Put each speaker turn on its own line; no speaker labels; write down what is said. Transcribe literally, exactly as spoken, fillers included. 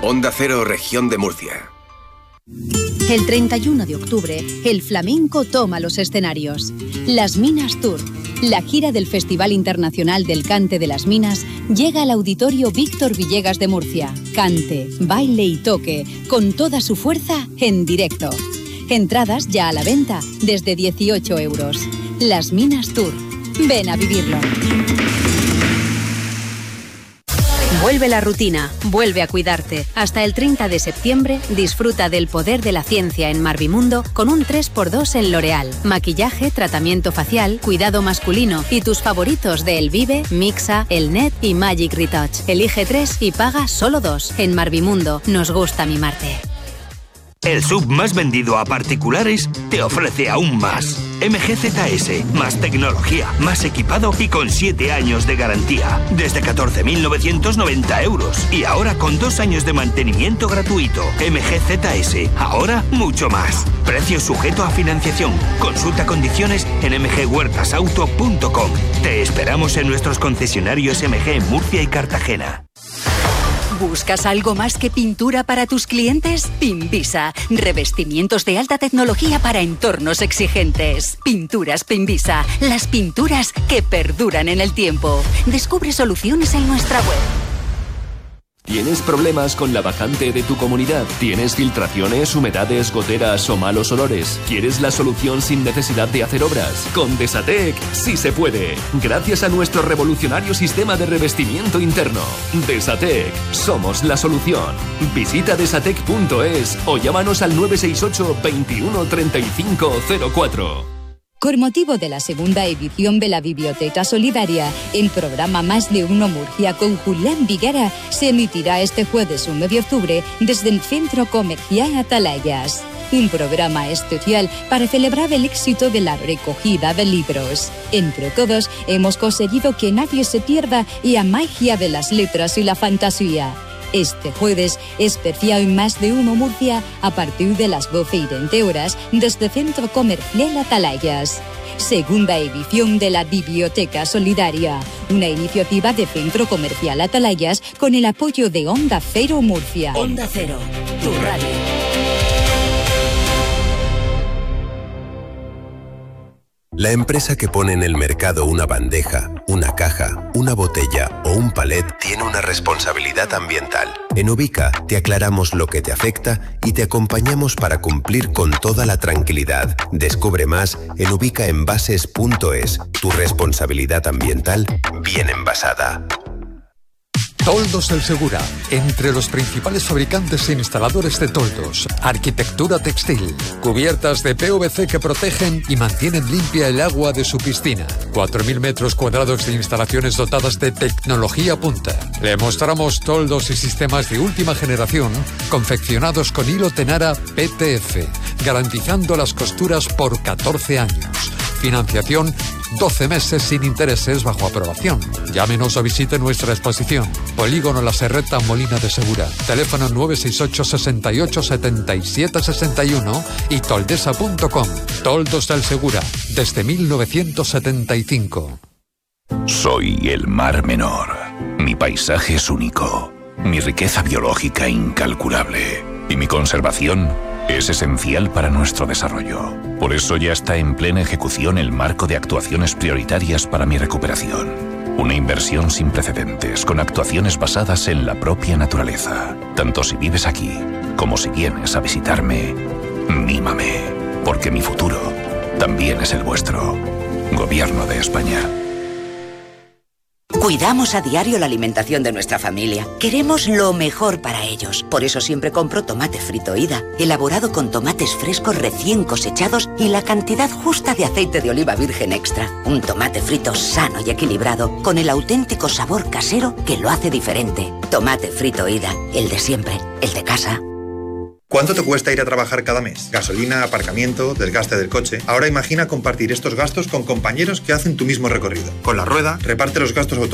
Onda Cero, Región de Murcia.
El treinta y uno de octubre, el flamenco toma los escenarios. Las Minas Tour, la gira del Festival Internacional del Cante de las Minas, llega al Auditorio Víctor Villegas de Murcia. Cante, baile y toque, con toda su fuerza, en directo. Entradas ya a la venta, desde dieciocho euros. Las Minas Tour. Ven a vivirlo. Vuelve la rutina, vuelve a cuidarte. Hasta el treinta de septiembre disfruta del poder de la ciencia en Marvimundo con un tres por dos en L'Oréal. Maquillaje, tratamiento facial, cuidado masculino y tus favoritos de El Vive, Mixa, El Net y Magic Retouch. Elige tres y paga solo dos. En Marvimundo nos gusta mimarte.
El sub más vendido a particulares te ofrece aún más. M G Z S, más tecnología, más equipado y con siete años de garantía. Desde catorce mil novecientos noventa euros. Y ahora con dos años de mantenimiento gratuito. M G Z S, ahora mucho más. Precio sujeto a financiación. Consulta condiciones en m g huertas auto punto com. Te esperamos en nuestros concesionarios M G en Murcia y Cartagena.
¿Buscas algo más que pintura para tus clientes? Pinvisa. Revestimientos de alta tecnología para entornos exigentes. Pinturas Pinvisa. Las pinturas que perduran en el tiempo. Descubre soluciones en nuestra web.
¿Tienes problemas con la bajante de tu comunidad? ¿Tienes filtraciones, humedades, goteras o malos olores? ¿Quieres la solución sin necesidad de hacer obras? Con Desatec sí se puede. Gracias a nuestro revolucionario sistema de revestimiento interno. Desatec, somos la solución. Visita desatec punto es o llámanos al nueve seis ocho, veintiuno, treinta y cinco cero cuatro.
Con motivo de la segunda edición de la Biblioteca Solidaria, el programa Más de Uno Murcia con Julián Viguera se emitirá este jueves uno de octubre desde el Centro Comercial Atalayas. Un programa especial para celebrar el éxito de la recogida de libros. Entre todos hemos conseguido que nadie se pierda la magia de las letras y la fantasía. Este jueves, especial Más de Uno Murcia, a partir de las doce y veinte horas, desde Centro Comercial Atalayas. Segunda edición de la Biblioteca Solidaria, una iniciativa de Centro Comercial Atalayas con el apoyo de Onda Cero Murcia.
Onda Cero, tu radio.
La empresa que pone en el mercado una bandeja, una caja, una botella o un palet tiene una responsabilidad ambiental. En Ubica te aclaramos lo que te afecta y te acompañamos para cumplir con toda la tranquilidad. Descubre más en ubicaenvases punto es. Tu responsabilidad ambiental bien envasada.
Toldos del Segura, entre los principales fabricantes e instaladores de toldos, arquitectura textil, cubiertas de P V C que protegen y mantienen limpia el agua de su piscina. cuatro mil metros cuadrados de instalaciones dotadas de tecnología punta. Le mostramos toldos y sistemas de última generación confeccionados con hilo Tenara P T F, garantizando las costuras por catorce años. Financiación doce meses sin intereses bajo aprobación. Llámenos o visite nuestra exposición. Polígono La Serreta, Molina de Segura. Teléfono nueve seis ocho, sesenta y ocho, setenta y siete sesenta y uno y toldesa punto com. Toldos del Segura, desde mil novecientos setenta y cinco.
Soy el Mar Menor. Mi paisaje es único. Mi riqueza biológica incalculable. Y mi conservación es esencial para nuestro desarrollo. Por eso ya está en plena ejecución el marco de actuaciones prioritarias para mi recuperación. Una inversión sin precedentes, con actuaciones basadas en la propia naturaleza. Tanto si vives aquí, como si vienes a visitarme, mímame, porque mi futuro también es el vuestro. Gobierno de España.
Cuidamos a diario la alimentación de nuestra familia. Queremos lo mejor para ellos. Por eso siempre compro tomate frito Ida, elaborado con tomates frescos recién cosechados y la cantidad justa de aceite de oliva virgen extra. Un tomate frito sano y equilibrado, con el auténtico sabor casero que lo hace diferente. Tomate frito Ida, el de siempre, el de casa.
¿Cuánto te cuesta ir a trabajar cada mes? Gasolina, aparcamiento, desgaste del coche. Ahora imagina compartir estos gastos con compañeros que hacen tu mismo recorrido. Con La Rueda, reparte los gastos automáticamente